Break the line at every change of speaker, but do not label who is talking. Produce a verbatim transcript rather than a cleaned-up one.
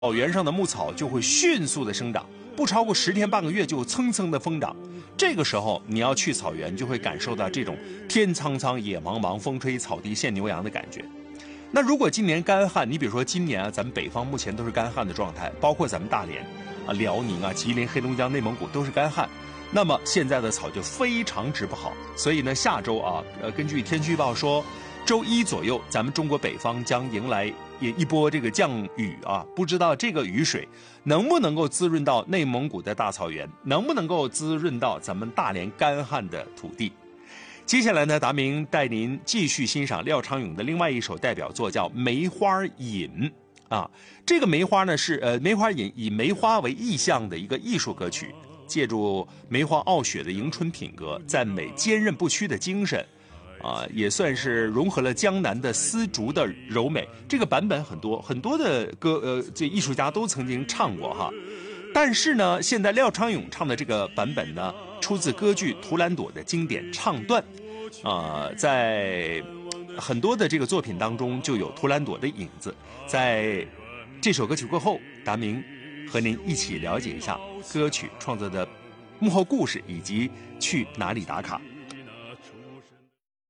草原上的牧草就会迅速的生长，不超过十天半个月就蹭蹭的疯长。这个时候你要去草原，就会感受到这种天苍苍野茫茫，风吹草低见牛羊的感觉。那如果今年干旱，你比如说今年啊，咱们北方目前都是干旱的状态，包括咱们大连啊、辽宁啊、吉林、黑龙江、内蒙古都是干旱。那么现在的草就非常之不好，所以呢，下周啊，呃，根据天气预报说，周一左右，咱们中国北方将迎来也一波这个降雨啊，不知道这个雨水能不能够滋润到内蒙古的大草原，能不能够滋润到咱们大连干旱的土地。接下来呢，达明带您继续欣赏廖昌永的另外一首代表作，叫《梅花引》啊。这个梅花呢是呃梅花引以梅花为意象的一个艺术歌曲。借助梅花傲雪的迎春品格，赞美坚韧不屈的精神，啊、呃，也算是融合了江南的丝竹的柔美。这个版本很多很多的歌，呃，这艺术家都曾经唱过哈。但是呢，现在廖昌永唱的这个版本呢，出自歌剧《图兰朵》的经典唱段，啊、呃，在很多的这个作品当中就有图兰朵的影子。在这首歌曲过后，达明和您一起了解一下歌曲创作的幕后故事以及去哪里打卡。